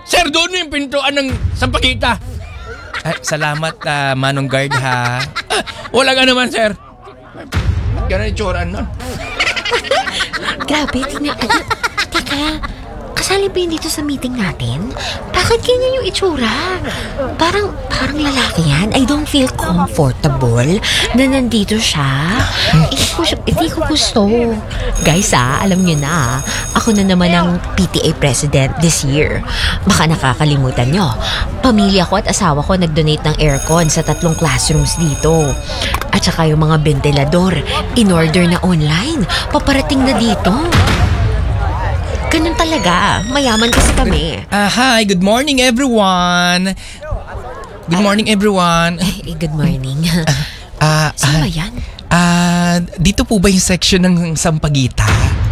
Sir, doon yung pintuan ng Sampaguita. Ay, salamat, Manong Guard, ha. Wala ka naman, sir. Gano'n yung tsuraan nun. Grabe, tingnan. Teka, kasali ba yun dito sa meeting natin? Bakit ganyan yung itsura? Parang lalaki yan. I don't feel comfortable na nandito siya. Hindi ko gusto. Guys, alam nyo na, ako na naman ang PTA president this year. Baka nakakalimutan nyo. Pamilya ko at asawa ko nag-donate ng aircon sa 3 classrooms dito. At saka yung mga ventilador, in-order na online. Paparating na dito. Ganun talaga. Mayaman kasi kami. Hi, good morning everyone. Good morning everyone. Good morning. Sino ba yan? Dito po ba yung section ng Sampaguita?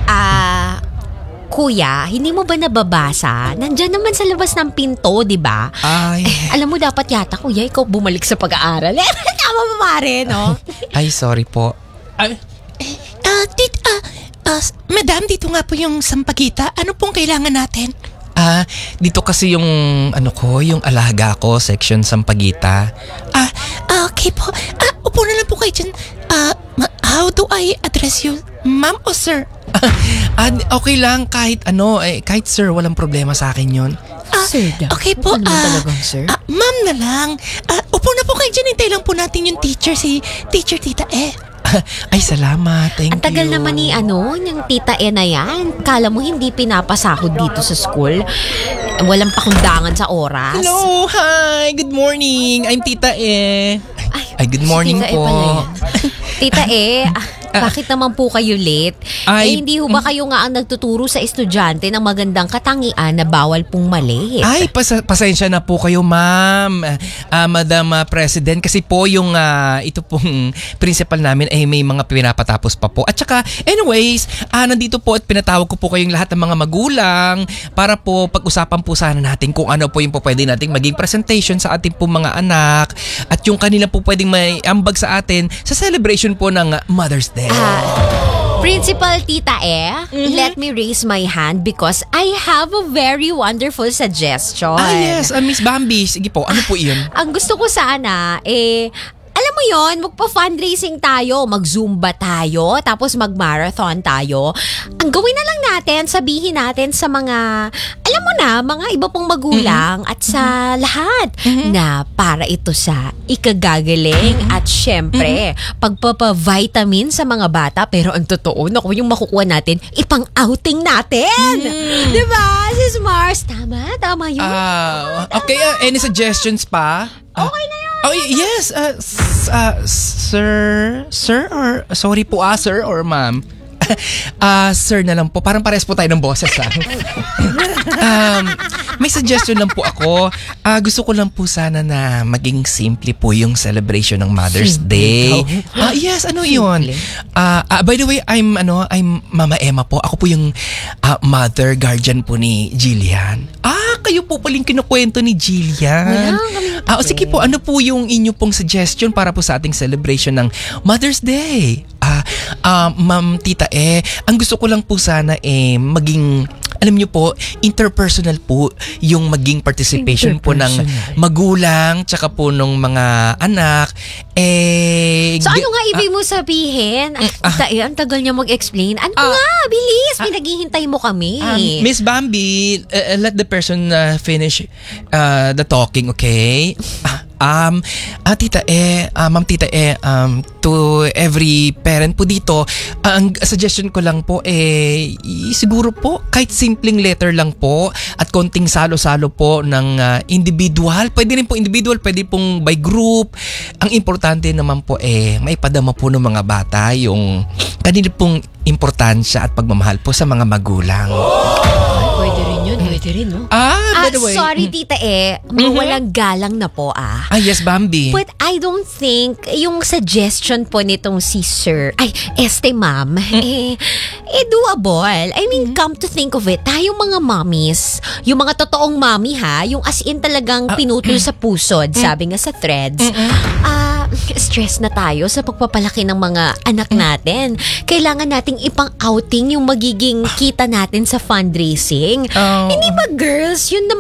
Kuya, hindi mo ba nababasa? Nandyan naman sa labas ng pinto, di ba? Ay. Alam mo, dapat yata, kuya, ikaw bumalik sa pag-aaral. Tama ba, pare, no? Ay, sorry po. Madam, dito nga po yung Sampaguita. Ano pong kailangan natin? Dito kasi yung yung alaga ko, section Sampaguita. Okay po. Upo na lang po kayo dyan. How do I address you? Ma'am o sir? Okay lang kahit kahit sir, walang problema sa akin yun. Sir daw. Okay po. Ano talagang sir? Ma'am na lang. Upo na po kayo dyan. Hintay lang po natin yung teacher, si Teacher Tita Ay, salamat. Thank you. Ang tagal naman ni ng tita na yan. Kala mo hindi pinapasahod dito sa school? Walang pakundangan sa oras? Hello, hi. Good morning. I'm Tita Ay, good morning si Tita po. Pala yan. Tita bakit naman po kayo late? Hindi ho ba kayo nga ang nagtuturo sa estudyante ng magandang katangian na bawal pong mali? Ay, pasensya na po kayo, ma'am. Madam President, kasi po yung ito pong principal namin ay may mga pinapatapos pa po. At saka, anyways, nandito po at pinatawag ko po kayong lahat ng mga magulang para po pag-usapan po sana natin kung ano po yung po pwede nating maging presentation sa ating po mga anak at yung kanila po pwedeng may ambag sa atin sa celebration po ng Mother's Day. Principal Tita let me raise my hand because I have a very wonderful suggestion. Yes, Miss Bambi. Sige po, ano po iyon? Ang gusto ko sana, alam mo yon, magpa-fundraising tayo, mag-zumba tayo, tapos mag-marathon tayo. Ang gawin na lang natin, sabihin natin sa mga, alam mo na, mga iba pong magulang at sa lahat na para ito sa ikagagaling at syempre, pagpapa-vitamin sa mga bata. Pero ang totoo, naku, yung makukuha natin, ipang-outing natin. Diba, Sis Mars? Tama yun. Okay, any suggestions pa? Okay na yun. Oh, yes. Sir or sorry po, sir or ma'am. Sir na lang po. Parang pares po tayo ng boses, may suggestion lang po ako. Gusto ko lang po sana na maging simple po yung celebration ng Mother's Day. Yes, ano yun? By the way, I'm Mama Emma po. Ako po yung mother guardian po ni Jillian. Kayo po paling kinukwento ni Jillian. Sige po, ano po yung inyo pong suggestion para po sa ating celebration ng Mother's Day? Ma'am Tita ang gusto ko lang po sana maging, alam niyo po, interpersonal po yung maging participation po ng magulang tsaka po ng mga anak. So ano nga ibig mo sabihin? Ang tagal niya mag-explain. Ano nga? Bilis! Pinaghihintay mo kami. Miss Bambi, let the person finish the talking, okay? Tita Ma'am Tita to every parent po dito, ang suggestion ko lang po siguro po kahit simpleng letter lang po at konting salo-salo po ng individual. Pwede rin po individual, pwede pong by group. Ang importante naman po maipadama po ng mga bata yung kanila pong importansya at pagmamahal po sa mga magulang. Pwede rin yun, no? By the way. Sorry, Tita walang galang na po yes, Bambi. But I don't think yung suggestion po nitong si Sir, Ma'am, doable. I mean, come to think of it, tayong mga mommies, yung mga totoong mommy yung as in talagang pinutol sa pusod, sabi nga sa threads, stress na tayo sa pagpapalaki ng mga anak natin. Kailangan nating ipang-outing yung magiging kita natin sa fundraising. Hindi ba, girls? Yun